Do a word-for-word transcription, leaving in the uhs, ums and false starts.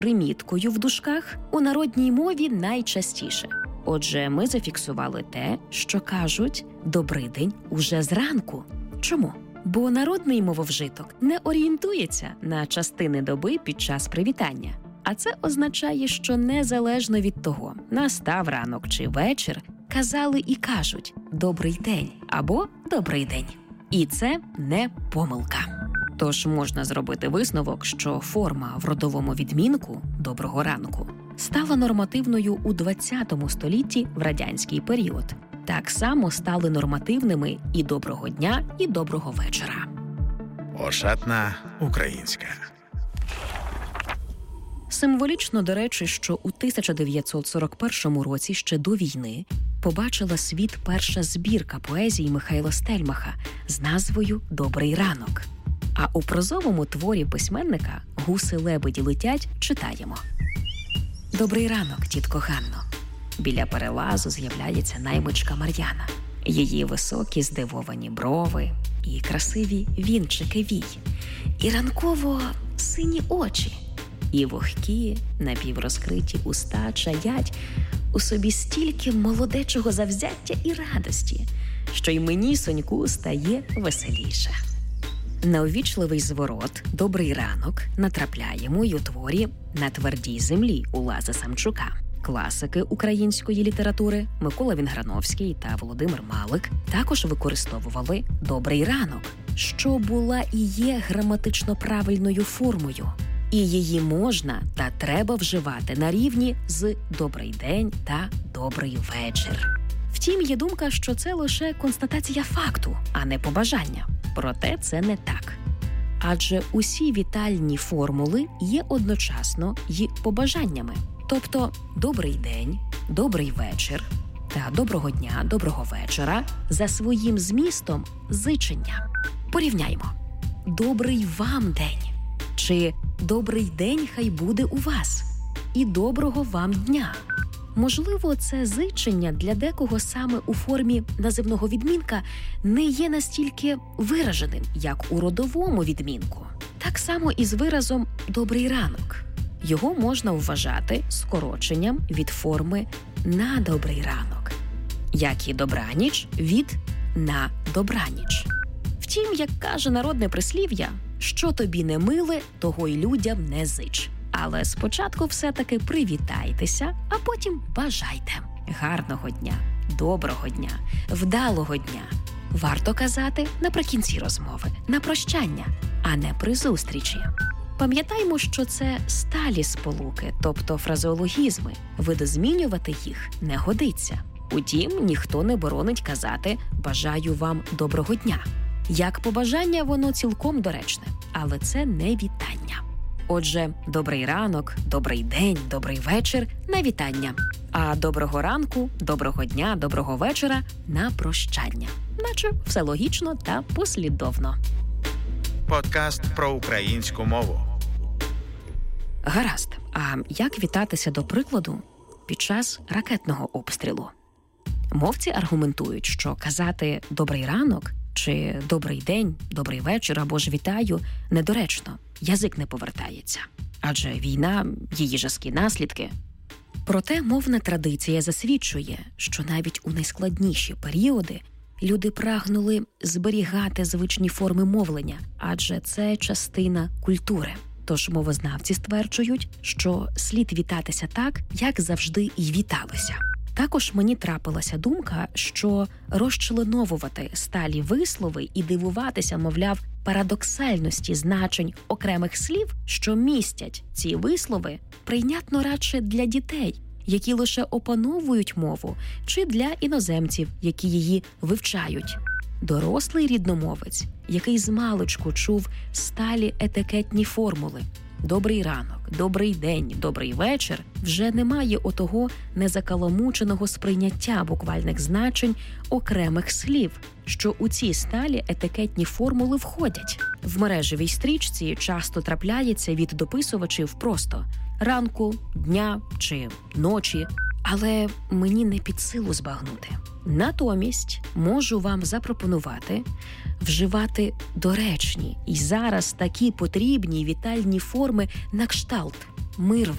приміткою в дужках у народній мові найчастіше. Отже, ми зафіксували те, що кажуть «добрий день» уже зранку. Чому? Бо народний мововжиток не орієнтується на частини доби під час привітання. А це означає, що незалежно від того, настав ранок чи вечір, казали і кажуть «добрий день» або «добрий день». І це не помилка. Тож можна зробити висновок, що форма в родовому відмінку «доброго ранку» стала нормативною у ХХ столітті в радянський період. Так само стали нормативними і «доброго дня», і «доброго вечора». Ошатна українська. Символічно, до речі, що у тисяча дев'ятсот сорок першому році, ще до війни, побачила світ перша збірка поезії Михайла Стельмаха з назвою «Добрий ранок». А у прозовому творі письменника «Гуси-лебеді летять» читаємо: «Добрий ранок, тітко Ганно». Біля перелазу з'являється наймичка Мар'яна. Її високі здивовані брови і красиві вінчики вій, і ранково сині очі, і вогкі, напіврозкриті уста чаять у собі стільки молодечого завзяття і радості, що й мені, Соньку, стає веселіше. На увічливий зворот «Добрий ранок» натрапляємо й у творі «На твердій землі» Уласа Самчука. Класики української літератури Микола Вінграновський та Володимир Малик також використовували «добрий ранок», що була і є граматично правильною формою. І її можна та треба вживати на рівні з «добрий день» та «добрий вечір». Втім, є думка, що це лише констатація факту, а не побажання. Проте це не так. Адже усі вітальні формули є одночасно й побажаннями. Тобто «добрий день», «добрий вечір» та «доброго дня», «доброго вечора» за своїм змістом зичення. Порівняймо. «Добрий вам день» чи «добрий день хай буде у вас» і «доброго вам дня». Можливо, це зичення для декого саме у формі називного відмінка не є настільки вираженим, як у родовому відмінку. Так само і з виразом «добрий ранок». Його можна вважати скороченням від форми «на добрий ранок», як і «добраніч» від «на добраніч». Втім, як каже народне прислів'я, що тобі не миле, того й людям не зич. Але спочатку все-таки привітайтеся, а потім бажайте. Гарного дня, доброго дня, вдалого дня. Варто казати наприкінці розмови, на прощання, а не при зустрічі. Пам'ятаймо, що це сталі сполуки, тобто фразеологізми. Видозмінювати їх не годиться. Утім, ніхто не боронить казати «бажаю вам доброго дня». Як побажання воно цілком доречне, але це не вітання. Отже, добрий ранок, добрий день, добрий вечір – на вітання. А доброго ранку, доброго дня, доброго вечора – на прощання. Наче все логічно та послідовно. Подкаст про українську мову. Гаразд. А як вітатися, до прикладу, під час ракетного обстрілу? Мовці аргументують, що казати «добрий ранок» чи «добрий день», «добрий вечір» або ж «вітаю» недоречно. Язик не повертається. Адже війна, її жорсткі наслідки. Проте мовна традиція засвідчує, що навіть у найскладніші періоди люди прагнули зберігати звичні форми мовлення, адже це частина культури. Тож мовознавці стверджують, що слід вітатися так, як завжди і віталися. Також мені трапилася думка, що розчленовувати сталі вислови і дивуватися, мовляв, парадоксальності значень окремих слів, що містять ці вислови, прийнятно радше для дітей, які лише опановують мову, чи для іноземців, які її вивчають. Дорослий рідномовець, який змалечку чув сталі етикетні формули «добрий ранок», «добрий день», «добрий вечір», вже не має отого незакаламученого сприйняття буквальних значень окремих слів, що у ці сталі етикетні формули входять. В мережевій стрічці часто трапляється від дописувачів просто «ранку», «дня» чи «ночі», але мені не під силу збагнути. Натомість можу вам запропонувати вживати доречні і зараз такі потрібні вітальні форми на кшталт «мир